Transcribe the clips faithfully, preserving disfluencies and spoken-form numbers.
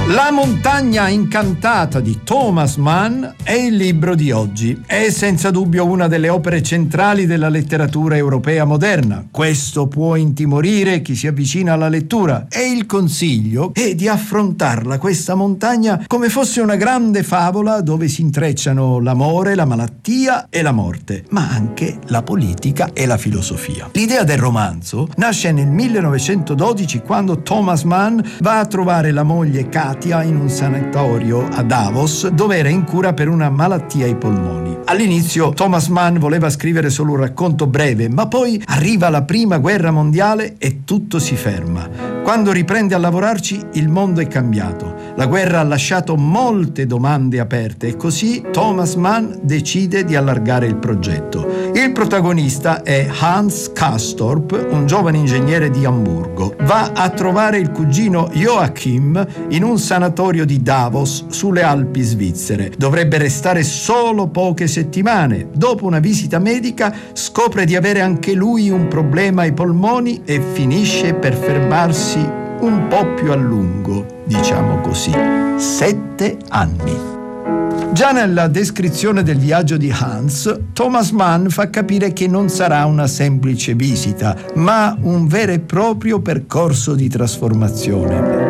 La montagna incantata di Thomas Mann è il libro di oggi. È senza dubbio una delle opere centrali della letteratura europea moderna. Questo può intimorire chi si avvicina alla lettura e il consiglio è di affrontarla, questa montagna, come fosse una grande favola dove si intrecciano l'amore, la malattia e la morte, ma anche la politica e la filosofia. L'idea del romanzo nasce nel millenovecentododici, quando Thomas Mann va a trovare la moglie Katia in un sanatorio a Davos, dove era in cura per una malattia ai polmoni. All'inizio Thomas Mann voleva scrivere solo un racconto breve, ma poi arriva la prima guerra mondiale e tutto si ferma. Quando riprende a lavorarci, il mondo è cambiato. La guerra ha lasciato molte domande aperte e così Thomas Mann decide di allargare il progetto. Il protagonista è Hans Castorp, un giovane ingegnere di Amburgo. Va a trovare il cugino Joachim in un sanatorio di Davos sulle Alpi svizzere. Dovrebbe restare solo poche settimane. Dopo una visita medica scopre di avere anche lui un problema ai polmoni e finisce per fermarsi un po' più a lungo, diciamo così. Sette anni. Già nella descrizione del viaggio di Hans, Thomas Mann fa capire che non sarà una semplice visita, ma un vero e proprio percorso di trasformazione.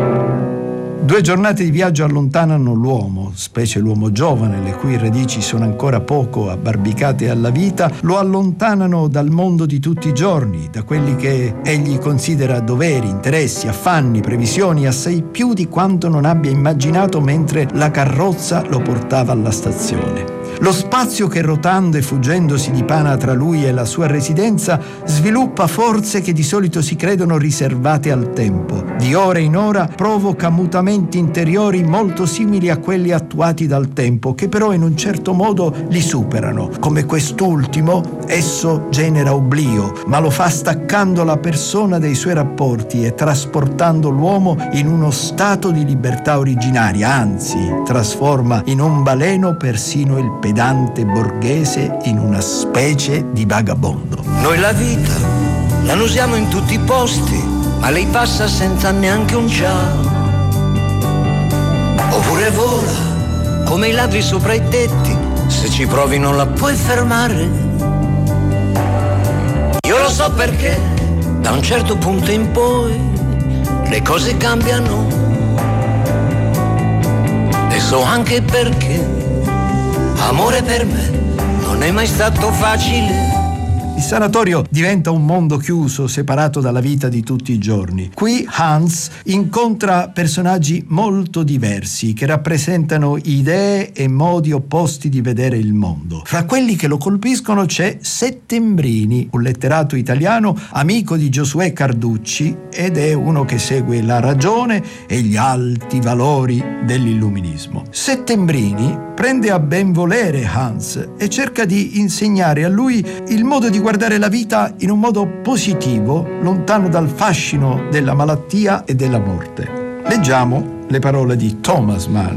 Due giornate di viaggio allontanano l'uomo, specie l'uomo giovane, le cui radici sono ancora poco abbarbicate alla vita, lo allontanano dal mondo di tutti i giorni, da quelli che egli considera doveri, interessi, affanni, previsioni, assai più di quanto non abbia immaginato mentre la carrozza lo portava alla stazione. Lo spazio che rotando e fuggendo si dipana tra lui e la sua residenza sviluppa forze che di solito si credono riservate al tempo. Di ora in ora provoca mutamenti interiori molto simili a quelli attuati dal tempo, che però in un certo modo li superano. Come quest'ultimo, esso genera oblio, ma lo fa staccando la persona dai suoi rapporti e trasportando l'uomo in uno stato di libertà originaria, anzi, trasforma in un baleno persino il pedante borghese in una specie di vagabondo. Noi la vita la usiamo in tutti i posti, ma lei passa senza neanche un ciao. Oppure vola come i ladri sopra i tetti, se ci provi non la puoi fermare. Io lo so perché da un certo punto in poi le cose cambiano, e so anche perché amore per me non è mai stato facile. Il sanatorio diventa un mondo chiuso, separato dalla vita di tutti i giorni. Qui Hans incontra personaggi molto diversi che rappresentano idee e modi opposti di vedere il mondo. Fra quelli che lo colpiscono c'è Settembrini, un letterato italiano amico di Giosuè Carducci ed è uno che segue la ragione e gli alti valori dell'illuminismo. Settembrini prende a ben volere Hans e cerca di insegnare a lui il modo di guardare la vita in un modo positivo, lontano dal fascino della malattia e della morte. Leggiamo le parole di Thomas Mann.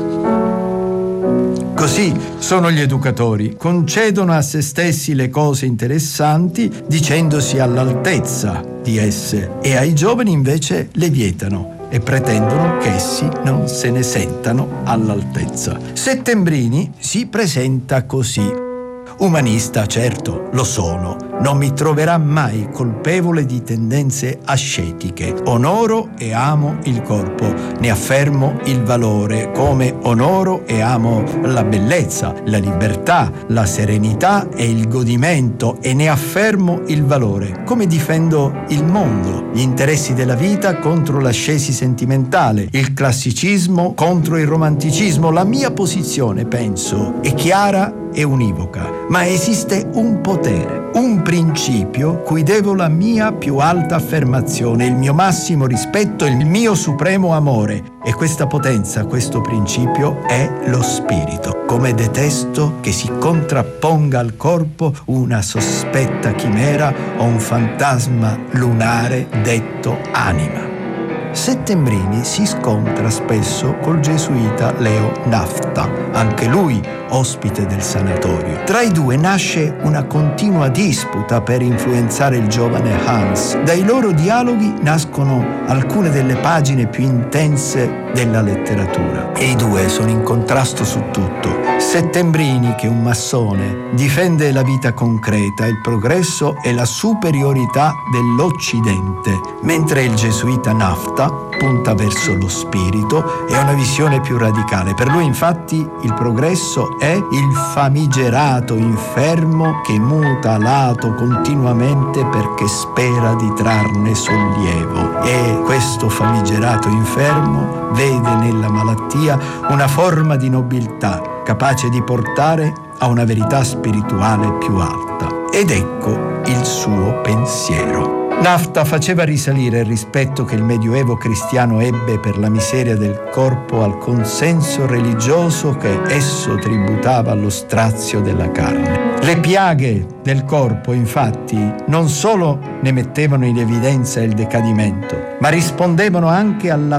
Così sono gli educatori, concedono a se stessi le cose interessanti dicendosi all'altezza di esse e ai giovani invece le vietano e pretendono che essi non se ne sentano all'altezza. Settembrini si presenta così. Umanista, certo, lo sono. Non mi troverà mai colpevole di tendenze ascetiche. Onoro e amo il corpo, ne affermo il valore, come onoro e amo la bellezza, la libertà, la serenità e il godimento, e ne affermo il valore, come difendo il mondo, gli interessi della vita contro l'ascesi sentimentale, il classicismo contro il romanticismo. La mia posizione, penso, è chiara e univoca, ma esiste un potere, un principio cui devo la mia più alta affermazione, il mio massimo rispetto, il mio supremo amore. E questa potenza, questo principio è lo spirito. Come detesto che si contrapponga al corpo una sospetta chimera o un fantasma lunare detto anima. Settembrini si scontra spesso col gesuita Leo Nafta, anche lui ospite del sanatorio. Tra i due nasce una continua disputa per influenzare il giovane Hans. Dai loro dialoghi nascono alcune delle pagine più intense della letteratura. E i due sono in contrasto su tutto. Settembrini, che è un massone, difende la vita concreta, il progresso e la superiorità dell'Occidente, mentre il gesuita Nafta punta verso lo spirito e una visione più radicale. Per lui, infatti, il progresso è il famigerato infermo che muta lato continuamente perché spera di trarne sollievo. E questo famigerato infermo vede nella malattia una forma di nobiltà capace di portare a una verità spirituale più alta. Ed ecco il suo pensiero. Nafta faceva risalire il rispetto che il Medioevo cristiano ebbe per la miseria del corpo al consenso religioso che esso tributava allo strazio della carne. Le piaghe del corpo, infatti, non solo ne mettevano in evidenza il decadimento, ma rispondevano anche alla